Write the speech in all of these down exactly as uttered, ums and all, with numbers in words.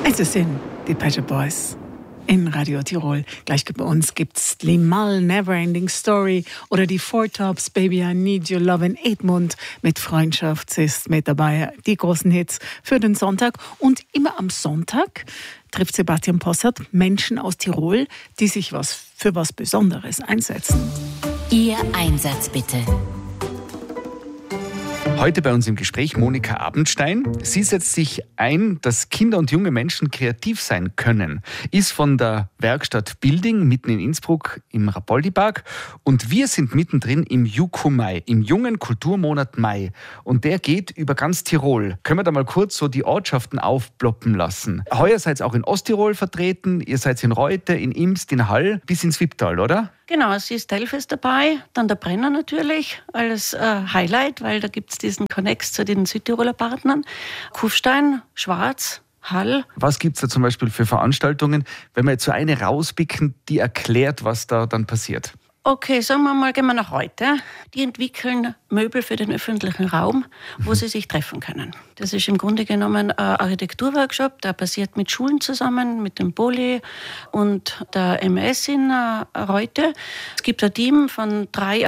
Es sind die Pet Shop Boys in Radio Tirol. Gleich bei uns gibt's Limahl, Neverending Story oder die Four Tops, Baby I Need Your Love in Edmund mit Freundschaft ist mit dabei. Die großen Hits für den Sonntag. Und immer am Sonntag trifft Sebastian Possert Menschen aus Tirol, die sich was für was Besonderes einsetzen. Ihr Einsatz bitte. Heute bei uns im Gespräch Monika Abendstein. Sie setzt sich ein, dass Kinder und junge Menschen kreativ sein können. Ist von der Werkstatt Building mitten in Innsbruck im Rapoldi-Park. Und wir sind mittendrin im Juku-Mai, im jungen Kulturmonat Mai. Und der geht über ganz Tirol. Können wir da mal kurz so die Ortschaften aufploppen lassen? Heuer seid ihr auch in Osttirol vertreten. Ihr seid in Reute, in Imst, in Hall bis ins Wipptal, oder? Genau, es ist Telfest dabei, dann der Brenner natürlich als äh, Highlight, weil da gibt es diesen Connex zu den Südtiroler Partnern. Kufstein, Schwarz, Hall. Was gibt es da zum Beispiel für Veranstaltungen, wenn wir jetzt so eine rauspicken, die erklärt, was da dann passiert? Okay, sagen wir mal, gehen wir nach heute. Die entwickeln Möbel für den öffentlichen Raum, wo sie sich treffen können. Das ist im Grunde genommen ein Architekturworkshop, der passiert mit Schulen zusammen, mit dem Poli und der M S in Reute. Es gibt ein Team von drei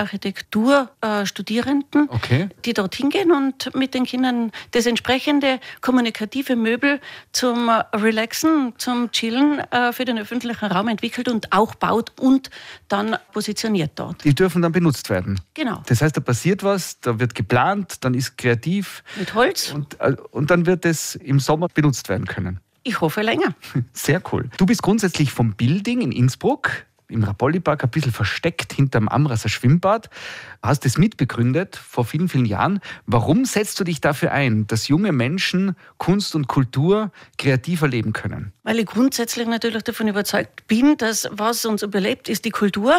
Architekturstudierenden, okay, die dorthin gehen und mit den Kindern das entsprechende kommunikative Möbel zum Relaxen, zum Chillen für den öffentlichen Raum entwickelt und auch baut und dann positioniert dort. Die dürfen dann benutzt werden? Genau. Das heißt, da passiert was, da wird geplant, dann ist kreativ. Mit Holz. Und, und dann wird es im Sommer benutzt werden können. Ich hoffe länger. Sehr cool. Du bist grundsätzlich vom Building in Innsbruck, im Rapoldi-Park, ein bisschen versteckt hinterm Amraser Schwimmbad. Hast es mitbegründet vor vielen, vielen Jahren. Warum setzt du dich dafür ein, dass junge Menschen Kunst und Kultur kreativ erleben können? Weil ich grundsätzlich natürlich davon überzeugt bin, dass was uns überlebt, ist die Kultur.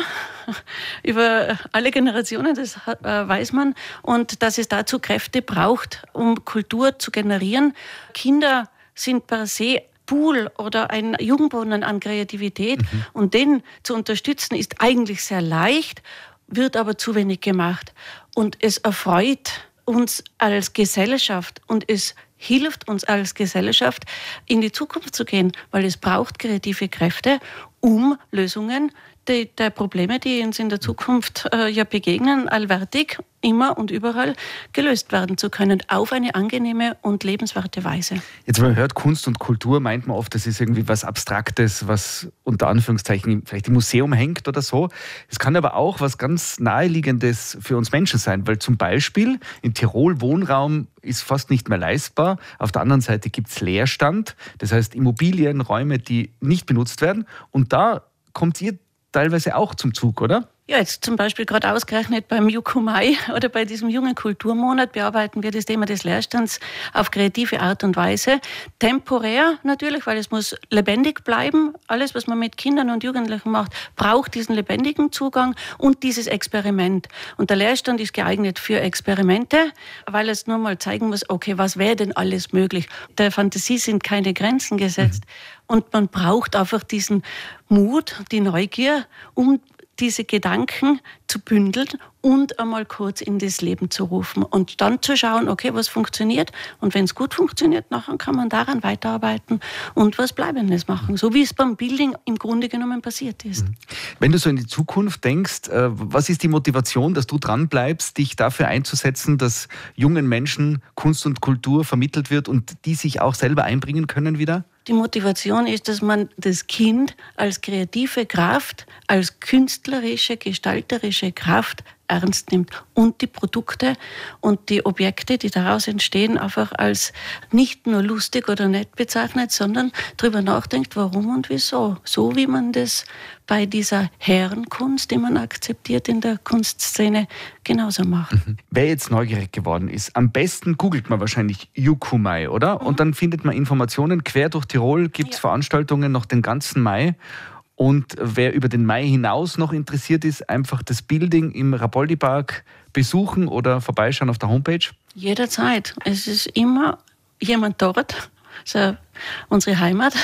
Über alle Generationen, das weiß man. Und dass es dazu Kräfte braucht, um Kultur zu generieren. Kinder sind per se Pool oder ein Jugendbrunnen an Kreativität. Mhm. Und den zu unterstützen ist eigentlich sehr leicht, wird aber zu wenig gemacht. Und es erfreut uns als Gesellschaft und es hilft uns als Gesellschaft, in die Zukunft zu gehen, weil es braucht kreative Kräfte, um Lösungen der, der Probleme, die uns in der Zukunft äh, ja begegnen, allwärtig, immer und überall gelöst werden zu können, auf eine angenehme und lebenswerte Weise. Jetzt, wenn man hört Kunst und Kultur, meint man oft, das ist irgendwie was Abstraktes, was unter Anführungszeichen vielleicht im Museum hängt oder so. Es kann aber auch was ganz Naheliegendes für uns Menschen sein, weil zum Beispiel in Tirol Wohnraum ist fast nicht mehr leistbar. Auf der anderen Seite gibt es Leerstand, das heißt Immobilien, Räume, die nicht benutzt werden. Und da kommt ihr teilweise auch zum Zug, oder? Ja, jetzt zum Beispiel gerade ausgerechnet beim Juku-Mai oder bei diesem jungen Kulturmonat bearbeiten wir das Thema des Leerstands auf kreative Art und Weise. Temporär natürlich, weil es muss lebendig bleiben. Alles, was man mit Kindern und Jugendlichen macht, braucht diesen lebendigen Zugang und dieses Experiment. Und der Leerstand ist geeignet für Experimente, weil es nur mal zeigen muss, okay, was wäre denn alles möglich? Der Fantasie sind keine Grenzen gesetzt. Mhm. Und man braucht einfach diesen Mut, die Neugier, um diese Gedanken zu bündeln und einmal kurz in das Leben zu rufen und dann zu schauen, okay, was funktioniert und wenn es gut funktioniert, nachher kann man daran weiterarbeiten und was Bleibendes machen, so wie es beim Building im Grunde genommen passiert ist. Wenn du so in die Zukunft denkst, was ist die Motivation, dass du dran bleibst, dich dafür einzusetzen, dass jungen Menschen Kunst und Kultur vermittelt wird und die sich auch selber einbringen können wieder? Die Motivation ist, dass man das Kind als kreative Kraft, als künstlerische, gestalterische Kraft ernst nimmt und die Produkte und die Objekte, die daraus entstehen, einfach als nicht nur lustig oder nett bezeichnet, sondern darüber nachdenkt, warum und wieso. So wie man das bei dieser Herrenkunst, die man akzeptiert in der Kunstszene, genauso macht. Mhm. Wer jetzt neugierig geworden ist, am besten googelt man wahrscheinlich Juku-Mai, oder? Mhm. Und dann findet man Informationen. Quer durch Tirol gibt es ja Veranstaltungen noch den ganzen Mai. Und wer über den Mai hinaus noch interessiert ist, einfach das Building im Rapoldi-Park besuchen oder vorbeischauen auf der Homepage? Jederzeit. Es ist immer jemand dort. Also unsere Heimat.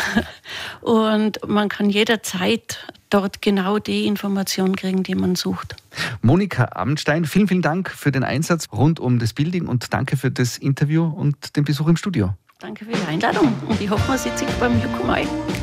Und man kann jederzeit dort genau die Information kriegen, die man sucht. Monika Abendstein, vielen, vielen Dank für den Einsatz rund um das Building und danke für das Interview und den Besuch im Studio. Danke für die Einladung und ich hoffe, man sieht sich beim Jukumai.